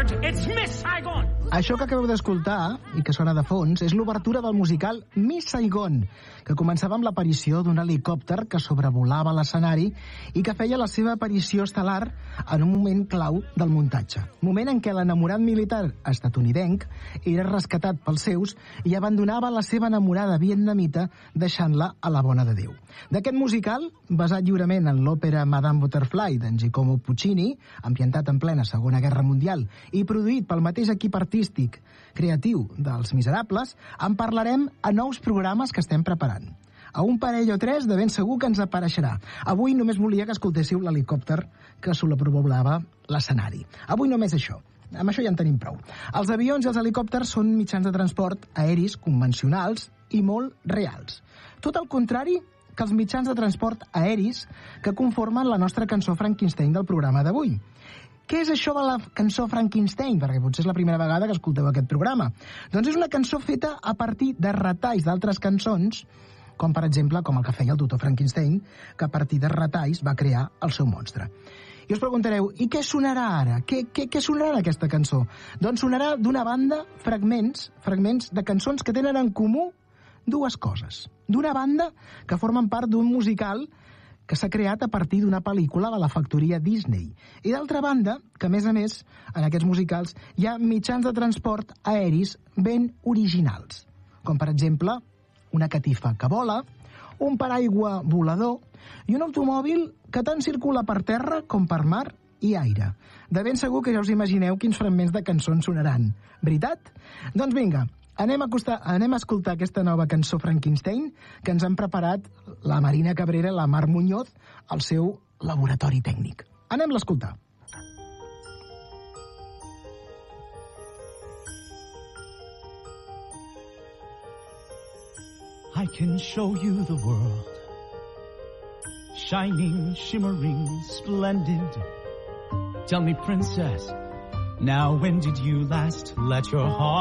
Alert! It's Miss Saigon! Això que acabeu d'escoltar, i que sona de fons, és l'obertura del musical Miss Saigon, que començava amb l'aparició d'un helicòpter que sobrevolava l'escenari i que feia la seva aparició estel·lar en un moment clau del muntatge. Moment en què l'enamorat militar estatunidenc era rescatat pels seus i abandonava la seva enamorada vietnamita deixant-la a la bona de Déu. D'aquest musical, basat lliurement en l'òpera Madame Butterfly d'en Giacomo Puccini, ambientat en plena Segona Guerra Mundial i produït pel mateix equip artístic creatiu dels Miserables, en parlarem a nous programes que estem preparant. A un parell o tres de ben segur que ens apareixerà. Avui només volia que escoltéssiu l'helicòpter que sobrevolava l'escenari. Avui només això. Amb això ja en tenim prou. Els avions i els helicòpters són mitjans de transport aeris convencionals i molt reals. Tot el contrari que els mitjans de transport aeris que conformen la nostra cançó Frankenstein del programa d'avui. Què és això de la cançó Frankenstein? Perquè potser és la primera vegada que escolteu aquest programa. Doncs és una cançó feta a partir de retalls d'altres cançons, com per exemple com el que feia el doctor Frankenstein, que a partir de retalls va crear el seu monstre. I us preguntareu, i què sonarà ara? Què sonarà en aquesta cançó? Doncs sonarà d'una banda fragments de cançons que tenen en comú dues coses. D'una banda, que formen part d'un musical que s'ha creat a partir d'una pel·lícula de la factoria Disney. I d'altra banda, que a més, en aquests musicals hi ha mitjans de transport aeris ben originals, com per exemple una catifa que vola, un paraigua volador i un automòbil que tant circula per terra com per mar i aire. De ben segur que ja us imagineu quins fragments de cançons sonaran. Veritat? Doncs vinga, anem a escoltar aquesta nova cançó Frankenstein que ens han preparat la Marina Cabrera i la Mar Muñoz al seu laboratori tècnic. Anem-la a escoltar. I can show you the world, shining, shimmering, splendid. Tell me, princess, now when did you last let your heart